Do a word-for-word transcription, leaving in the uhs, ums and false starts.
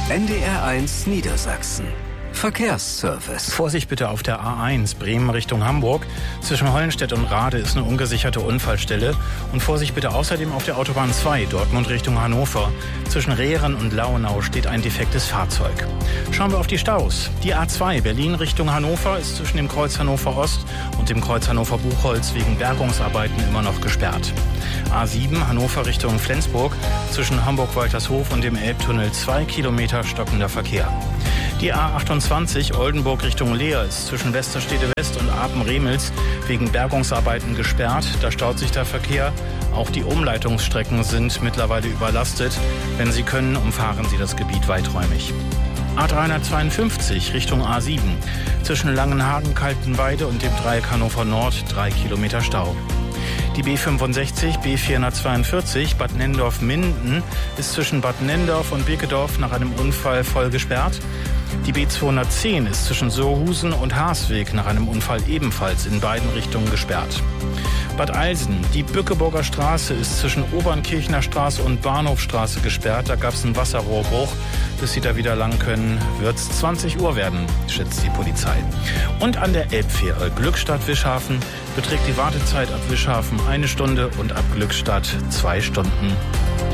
N D R eins Niedersachsen. Verkehrsservice. Vorsicht bitte auf der A eins Bremen Richtung Hamburg. Zwischen Hollenstedt und Rade ist eine ungesicherte Unfallstelle. Und Vorsicht bitte außerdem auf der Autobahn zwei Dortmund Richtung Hannover. Zwischen Rehren und Lauenau steht ein defektes Fahrzeug. Schauen wir auf die Staus. Die A zwei Berlin Richtung Hannover ist zwischen dem Kreuz Hannover Ost und dem Kreuz Hannover Buchholz wegen Bergungsarbeiten immer noch gesperrt. A sieben Hannover Richtung Flensburg. Zwischen Hamburg-Waltershof und dem Elbtunnel zwei Kilometer stockender Verkehr. Die A achtundzwanzig Oldenburg Richtung Leer ist zwischen Westerstede West und Apen-Remels wegen Bergungsarbeiten gesperrt. Da staut sich der Verkehr. Auch die Umleitungsstrecken sind mittlerweile überlastet. Wenn Sie können, umfahren Sie das Gebiet weiträumig. A dreihundertzweiundfünfzig Richtung A sieben. Zwischen Langenhagen, Kaltenweide und dem Dreieck Hannover Nord drei Kilometer Stau. Die B fünfundsechzig, B vierhundertzweiundvierzig Bad Nennendorf-Minden ist zwischen Bad Nennendorf und Birkedorf nach einem Unfall voll gesperrt. Die B zweihundertzehn ist zwischen Sohusen und Haasweg nach einem Unfall ebenfalls in beiden Richtungen gesperrt. Bad Eilsen, die Bückeburger Straße ist zwischen Obernkirchner Straße und Bahnhofstraße gesperrt. Da gab es einen Wasserrohrbruch. Bis Sie da wieder lang können, wird es zwanzig Uhr werden, schätzt die Polizei. Und an der Elbfähre Glückstadt-Wischhafen beträgt die Wartezeit ab Wischhafen eine Stunde und ab Glückstadt zwei Stunden.